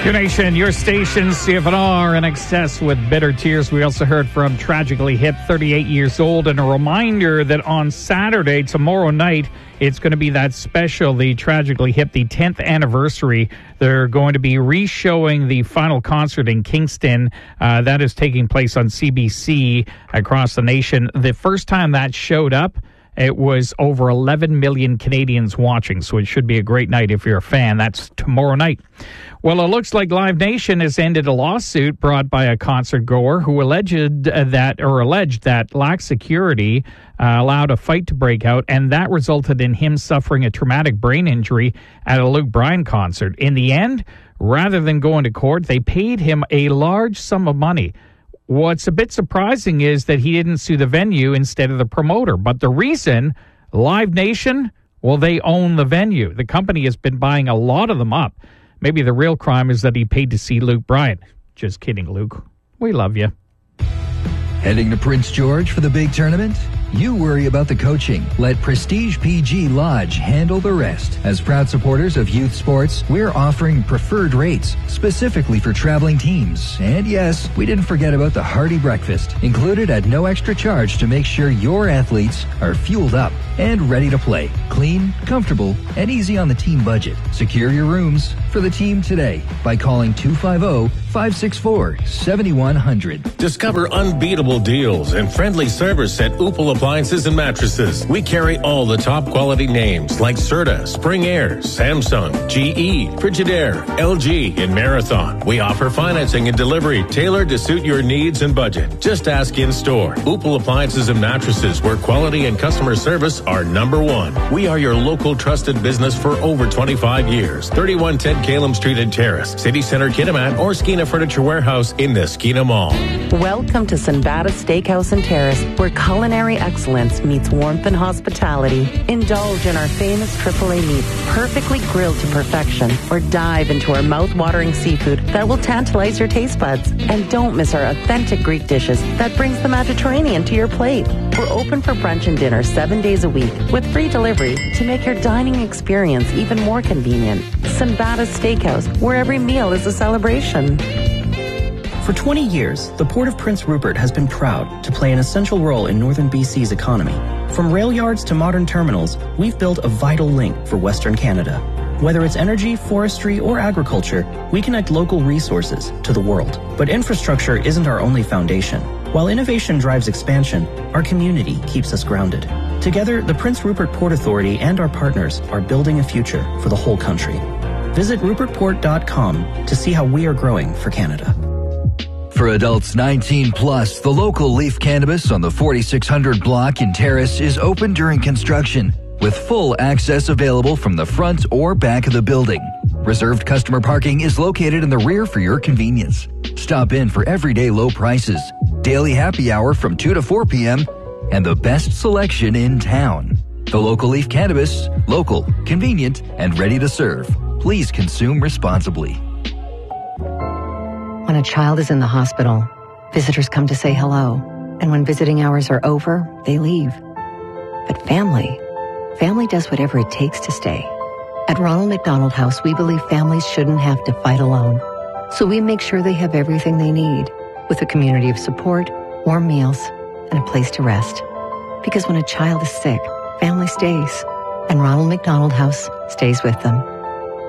Your Nation, your station, CFNR, in excess with Bitter Tears. We also heard from Tragically Hip, 38 years old. And a reminder that on Saturday, tomorrow night, it's going to be that special, the Tragically Hip, the 10th anniversary. They're going to be re-showing the final concert in Kingston. That is taking place on CBC across the nation. The first time that showed up, it was over 11 million Canadians watching, so it should be a great night if you're a fan. That's tomorrow night. Well, it looks like Live Nation has ended a lawsuit brought by a concert goer who alleged that lax security allowed a fight to break out, and that resulted in him suffering a traumatic brain injury at a Luke Bryan concert. In the end, rather than going to court, they paid him a large sum of money. What's a bit surprising is that he didn't sue the venue instead of the promoter. But the reason, Live Nation, well, they own the venue. The company has been buying a lot of them up. Maybe the real crime is that he paid to see Luke Bryan. Just kidding, Luke. We love you. Heading to Prince George for the big tournament? You worry about the coaching. Let Prestige PG Lodge handle the rest. As proud supporters of youth sports, we're offering preferred rates specifically for traveling teams. And yes, we didn't forget about the hearty breakfast, included at no extra charge to make sure your athletes are fueled up and ready to play. Clean, comfortable, and easy on the team budget. Secure your rooms for the team today by calling 250-564-7100. Discover unbeatable deals and friendly service at Upal Appliances and Mattresses. We carry all the top quality names like Serta, Spring Air, Samsung, GE, Frigidaire, LG, and Marathon. We offer financing and delivery tailored to suit your needs and budget. Just ask in store. Upal Appliances and Mattresses, where quality and customer service are number one. We are your local trusted business for over 25 years. 3110 Calum Street and Terrace, City Center, Kitimat, or Skeena Furniture Warehouse in the Skeena Mall. Welcome to Sinbada Steakhouse and Terrace, where culinary excellence meets warmth and hospitality. Indulge in our famous AAA meats, perfectly grilled to perfection, or dive into our mouth-watering seafood that will tantalize your taste buds. And don't miss our authentic Greek dishes that brings the Mediterranean to your plate. We're open for brunch and dinner 7 days a week with free delivery to make your dining experience even more convenient. Sinbada Steakhouse, where every meal is a celebration. For 20 years, the Port of Prince Rupert has been proud to play an essential role in northern BC's economy. From rail yards to modern terminals, we've built a vital link for Western Canada. Whether it's energy, forestry, or agriculture, we connect local resources to the world. But infrastructure isn't our only foundation. While innovation drives expansion, our community keeps us grounded. Together, the Prince Rupert Port Authority and our partners are building a future for the whole country. Visit rupertport.com to see how we are growing for Canada. For adults 19 plus, the local Leaf Cannabis on the 4600 block in Terrace is open during construction, with full access available from the front or back of the building. Reserved customer parking is located in the rear for your convenience. Stop in for everyday low prices, daily happy hour from 2 to 4 p.m., and the best selection in town. The local Leaf Cannabis, local, convenient, and ready to serve. Please consume responsibly. When a child is in the hospital, visitors come to say hello. And when visiting hours are over, they leave. But family does whatever it takes to stay. At Ronald McDonald House, we believe families shouldn't have to fight alone. So we make sure they have everything they need, with a community of support, warm meals, and a place to rest. Because when a child is sick, family stays. And Ronald McDonald House stays with them.